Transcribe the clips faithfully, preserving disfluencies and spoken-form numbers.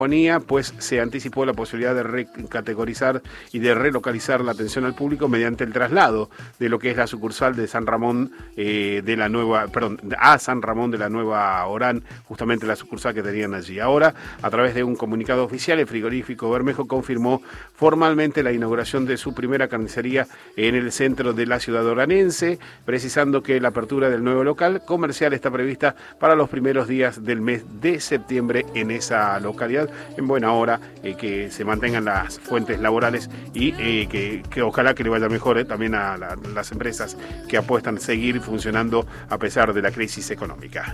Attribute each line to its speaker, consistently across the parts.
Speaker 1: Pues se anticipó la posibilidad de recategorizar y de relocalizar la atención al público mediante el traslado de lo que es la sucursal de San Ramón eh, de la nueva, perdón, a San Ramón de la Nueva Orán, justamente la sucursal que tenían allí. Ahora, a través de un comunicado oficial, el frigorífico Bermejo confirmó formalmente la inauguración de su primera carnicería en el centro de la ciudad oranense, precisando que la apertura del nuevo local comercial está prevista para los primeros días del mes de septiembre en esa localidad. En buena hora, eh, que se mantengan las fuentes laborales y eh, que, que ojalá que le vaya mejor eh, también a la, las empresas que apuestan a seguir funcionando a pesar de la crisis económica.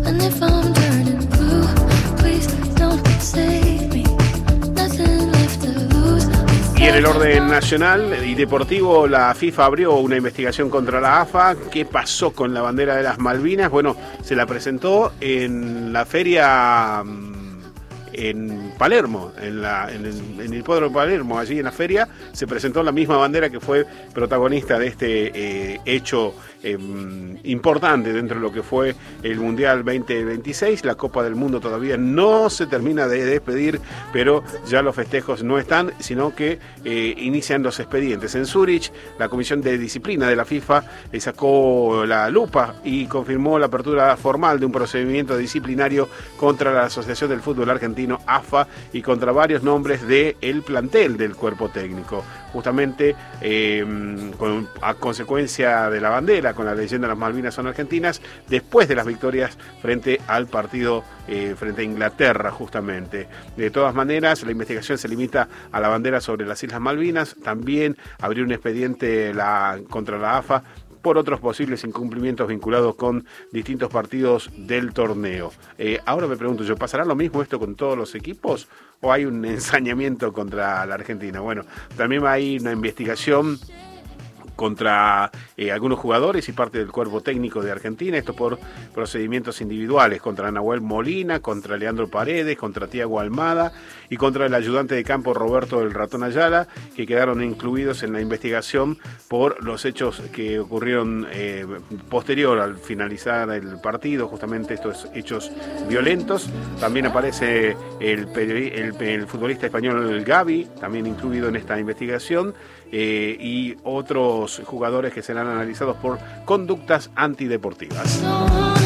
Speaker 1: Y en el orden nacional y deportivo, la FIFA abrió una investigación contra la A F A. ¿Qué pasó con la bandera de las Malvinas? Bueno, se la presentó en la feria en Palermo, en, la, en, el, en el hipódromo de Palermo, allí en la feria, se presentó la misma bandera que fue protagonista de este eh, hecho eh, importante dentro de lo que fue el Mundial veinte veintiséis. La Copa del Mundo todavía no se termina de despedir, pero ya los festejos no están, sino que eh, inician los expedientes. En Zúrich, la Comisión de Disciplina de la FIFA le sacó la lupa y confirmó la apertura formal de un procedimiento disciplinario contra la Asociación del Fútbol Argentino, A F A, y contra varios nombres del plantel del cuerpo técnico. Justamente eh, con, a consecuencia de la bandera, con la leyenda de las Malvinas son argentinas, después de las victorias frente al partido eh, frente a Inglaterra, justamente. De todas maneras, la investigación se limita a la bandera sobre las Islas Malvinas. También abrió un expediente la, contra la A F A por otros posibles incumplimientos vinculados con distintos partidos del torneo. Eh, ahora me pregunto yo, ¿pasará lo mismo esto con todos los equipos o hay un ensañamiento contra la Argentina? Bueno, también hay una investigación contra eh, algunos jugadores y parte del cuerpo técnico de Argentina, esto por procedimientos individuales, contra Nahuel Molina, contra Leandro Paredes, contra Thiago Almada y contra el ayudante de campo Roberto del Ratón Ayala, que quedaron incluidos en la investigación por los hechos que ocurrieron eh, posterior al finalizar el partido, justamente estos hechos violentos. También aparece el, el, el futbolista español Gavi, también incluido en esta investigación, eh, y otros jugadores que serán analizados por conductas antideportivas.